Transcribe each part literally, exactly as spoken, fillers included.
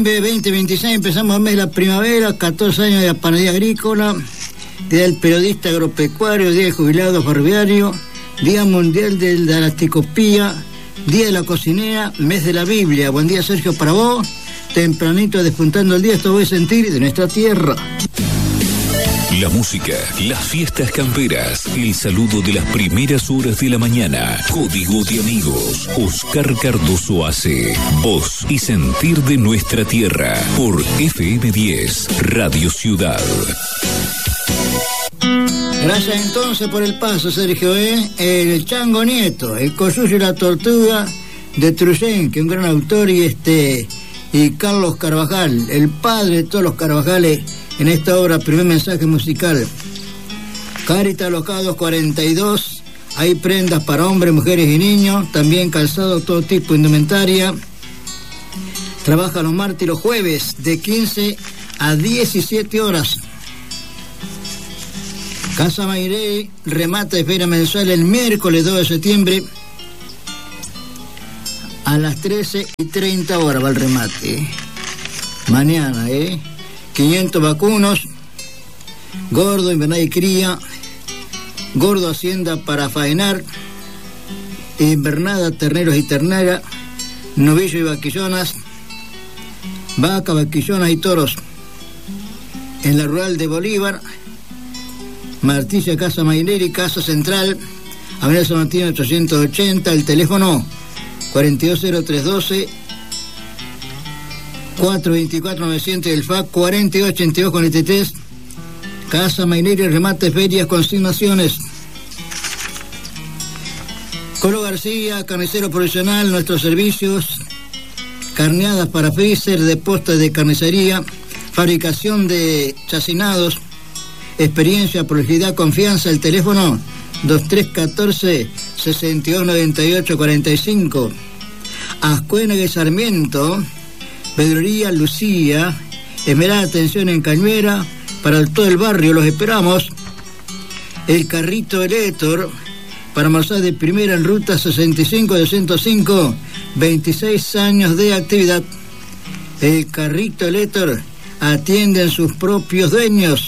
veinte veintiséis empezamos el mes de la primavera, catorce años de la panadería agrícola, Día del periodista agropecuario, Día del jubilado ferroviario, Día mundial de la lasticopía, Día de la cocinera, mes de la Biblia. Buen día, Sergio, para vos. Tempranito despuntando el día, esto voy a sentir de nuestra tierra. La música, las fiestas camperas, el saludo de las primeras horas de la mañana. Código de amigos. Oscar Cardoso hace voz y sentir de nuestra tierra por F M diez, Radio Ciudad. Gracias entonces por el paso, Sergio, ¿eh? El Chango Nieto, el Coyuyo y la Tortuga de Trujén, que es un gran autor, y este y Carlos Carvajal, el padre de todos los Carvajales, en esta obra, primer mensaje musical. Caritas Locados cuarenta y dos, hay prendas para hombres, mujeres y niños, también calzado, todo tipo de indumentaria. Trabaja los martes y los jueves, de quince a diecisiete horas. Casa Mairey, remata de feria mensual el miércoles dos de septiembre a las trece y treinta horas va el remate. Mañana, ¿eh? quinientos vacunos, gordo, invernada y cría, gordo hacienda para faenar, invernada, terneros y ternera, novillo y vaquillonas, vaca, vaquillonas y toros. En la rural de Bolívar, Martilla, Casa Maineri, Casa Central, Avenida San Martín ochocientos ochenta, el teléfono cuarenta y dos cero tres doce, cuatro veinticuatro novecientos, el F A C cuarenta y dos ochenta y dos cuarenta y tres, Casa Maineri, remate, ferias, consignaciones. Colo García, carnicero profesional, nuestros servicios, carneadas para freezer, de postas de carnicería, fabricación de chacinados, experiencia, prolijidad, confianza. El teléfono dos tres uno cuatro, seis dos nueve ocho cuatro cinco. Ascuénaga y Sarmiento, Pedrería Lucía, esmerada atención en Cañuera, para todo el barrio, los esperamos. El Carrito del Héctor, para almorzar de primera en ruta sesenta y cinco doscientos cinco, veintiséis años de actividad. El Carrito del Héctor, atienden sus propios dueños.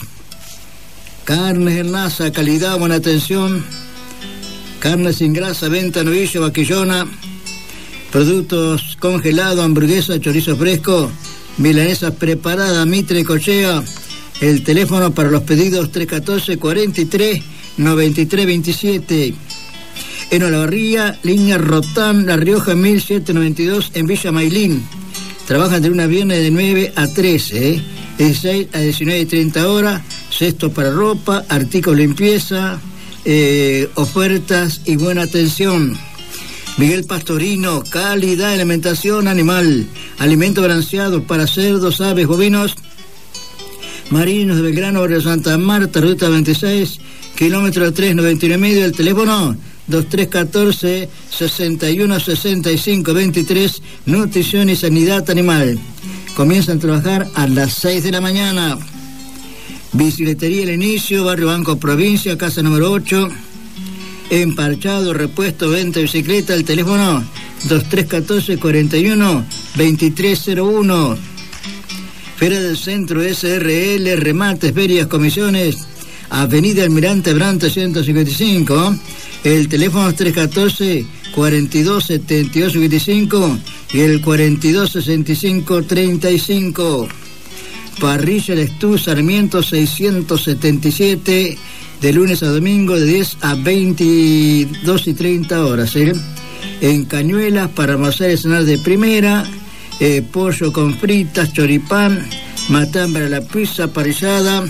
Carnes en Laza, calidad, buena atención. Carnes sin grasa, venta, novillo, vaquillona. Productos congelados, hamburguesa, chorizo fresco, milanesa preparada, mitre y cochea. El teléfono para los pedidos tres uno cuatro, cuarenta y tres, noventa y tres veintisiete. En Olavarría, línea Rotán, La Rioja, mil setecientos noventa y dos, en Villa Mailín. Trabajan de una viernes de nueve a trece, ¿eh? dieciséis a diecinueve y treinta horas, cesto para ropa, artículos de limpieza, eh, ofertas y buena atención. Miguel Pastorino, calidad de alimentación animal, alimento balanceado para cerdos, aves, bovinos. Marinos de Belgrano, barrio Santa Marta, ruta veintiséis, kilómetro tres noventa y nueve medio, el teléfono dos tres uno cuatro, sesenta y uno sesenta y cinco veintitrés, nutrición y sanidad animal. Comienzan a trabajar a las seis de la mañana. Bicicletería El Inicio, barrio Banco Provincia, casa número ocho. Emparchado, repuesto, venta de bicicleta, el teléfono dos tres uno cuatro, cuarenta y uno, veintitrés cero uno. Feria del Centro S R L, remates, ferias, comisiones, Avenida Almirante Brante ciento cincuenta y cinco. El teléfono es tres uno cuatro, cuarenta y dos, setenta y dos cincuenta y cinco y el cuarenta y dos, sesenta y cinco, treinta y cinco. Parrilla El Estú, Sarmiento seiscientos setenta y siete, de lunes a domingo de diez a veintidós y treinta horas, ¿eh? En Cañuelas, para almorzar y cenar de primera, eh, pollo con fritas, choripán, matambre a la pizza, parrillada,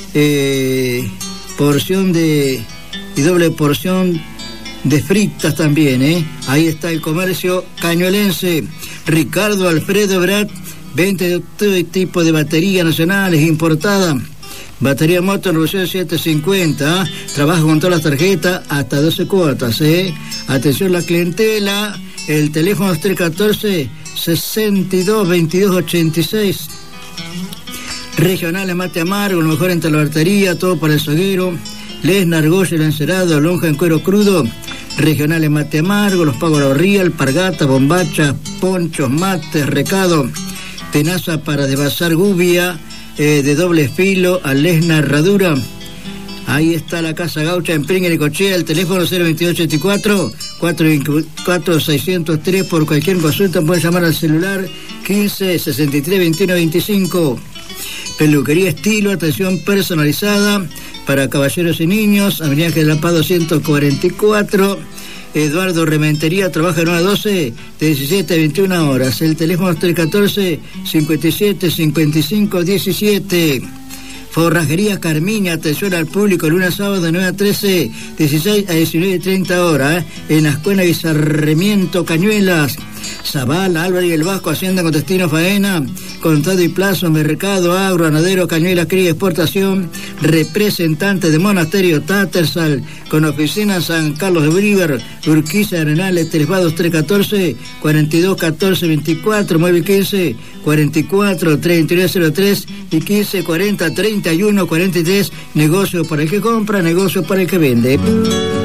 eh, porción de y doble porción de fritas también, ¿eh? Ahí está el comercio cañuelense. Ricardo Alfredo Brat, venta de todo tipo de baterías nacionales importadas. Batería Moto Revolución setecientos cincuenta, ¿eh? Trabaja con todas las tarjetas hasta doce cuotas, ¿eh? Atención la clientela, el teléfono es tres uno cuatro, sesenta y dos, veintidós ochenta y seis. Regionales Mate Amargo, lo mejor en talabartería, todo para el soguero. Lesna, argolla, el encerado, lonja en cuero crudo. Regionales Mate Amargo, los pagos a la orría, alpargata, bombacha, ponchos, mates, recado. tenaza para desvasar gubia eh, de doble filo, alesna herradura. Ahí está la Casa Gaucha en Pringue y Cochea, el teléfono cero veintidós ochenta y cuatro, cuatrocientos veinticuatro, seiscientos tres. Por cualquier consulta pueden llamar al celular quince, sesenta y tres, veintiuno, veinticinco. Peluquería Estilo, atención personalizada para caballeros y niños, Avenida General Paz doscientos cuarenta y cuatro. Eduardo Rementería trabaja en una doce de diecisiete a veintiuna horas. El teléfono es tres uno cuatro, cincuenta y siete, cincuenta y cinco, diecisiete. Forrajería Carmiña, atención al público, lunes a sábado de nueve a trece, dieciséis a diecinueve y treinta horas, ¿eh? En Ascuena y Sarmiento, Cañuelas. Zavala, Álvarez y el Vasco, Hacienda con destino faena, contado y plazo, mercado, agro, ganadero, Cañuelas, cría, exportación, representante de Monasterio Tattersall, con oficina en San Carlos de Bolívar, Urquiza, Arenales, Telefados tres uno cuatro, cuarenta y dos, catorce, veinticuatro, móvil quince, cuarenta y cuatro, treinta y nueve cero tres y quince, cuarenta, treinta y uno, cuarenta y tres, negocio para el que compra, negocio para el que vende.